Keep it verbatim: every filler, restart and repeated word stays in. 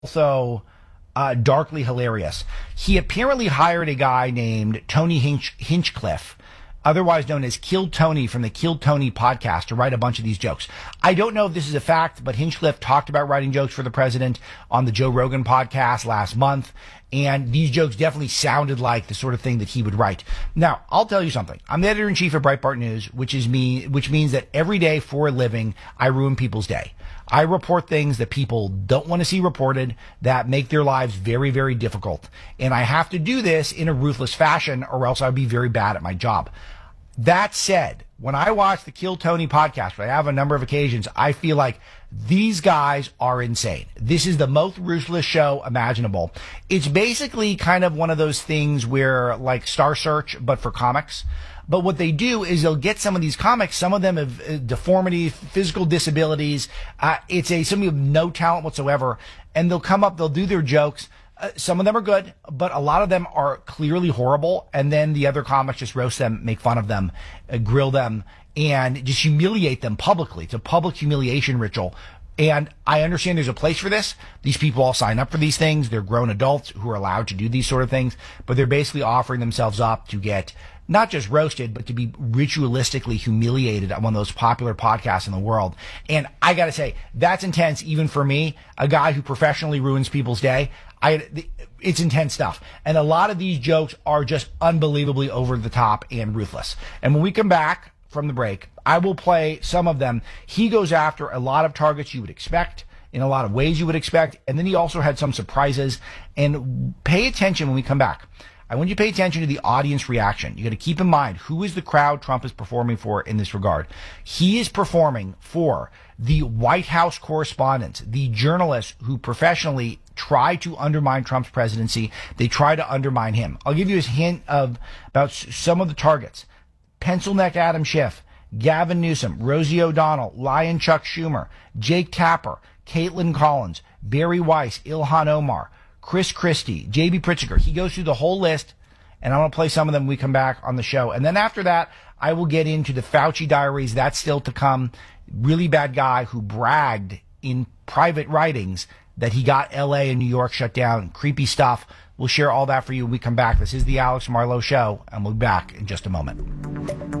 also uh, darkly hilarious. He apparently hired a guy named Tony Hinch- Hinchcliffe, otherwise known as Killed Tony from the Killed Tony podcast, to write a bunch of these jokes. I don't know if this is a fact, but Hinchcliffe talked about writing jokes for the president on the Joe Rogan podcast last month, and these jokes definitely sounded like the sort of thing that he would write. Now, I'll tell you something. I'm the editor-in-chief of Breitbart News, which is me, which means that every day for a living, I ruin people's day. I report things that people don't want to see reported, that make their lives very, very difficult. And I have to do this in a ruthless fashion, or else I'd be very bad at my job. That said, when I watch the Kill Tony podcast, which I have a number of occasions, I feel like these guys are insane. This is the most ruthless show imaginable. It's basically kind of one of those things where, like Star Search, but for comics. But what they do is they'll get some of these comics, some of them have uh, deformity, physical disabilities. Uh, it's a, some of them have no talent whatsoever. And they'll come up, they'll do their jokes. Uh, some of them are good, but a lot of them are clearly horrible. And then the other comics just roast them, make fun of them, uh, grill them, and just humiliate them publicly. It's a public humiliation ritual. And I understand there's a place for this. These people all sign up for these things. They're grown adults who are allowed to do these sort of things, but they're basically offering themselves up to get not just roasted, but to be ritualistically humiliated on one of those popular podcasts in the world. And I got to say, that's intense even for me, a guy who professionally ruins people's day. I, it's intense stuff. And a lot of these jokes are just unbelievably over the top and ruthless. And when we come back from the break, I will play some of them. He goes after a lot of targets you would expect, in a lot of ways you would expect. And then he also had some surprises. And pay attention when we come back. I want you to pay attention to the audience reaction. You got to keep in mind, who is the crowd Trump is performing for in this regard? He is performing for the White House correspondents, the journalists who professionally try to undermine Trump's presidency. They try to undermine him. I'll give you a hint of about some of the targets. Pencil neck Adam Schiff, Gavin Newsom, Rosie O'Donnell, Lion Chuck Schumer, Jake Tapper, Caitlin Collins, Barry Weiss, Ilhan Omar, Chris Christie, J B Pritzker. He goes through the whole list, and I'm going to play some of them when we come back on the show. And then after that, I will get into the Fauci diaries. That's still to come. Really bad guy who bragged in private writings that he got L A and New York shut down. Creepy stuff. We'll share all that for you when we come back. This is the Alex Marlowe Show, and we'll be back in just a moment.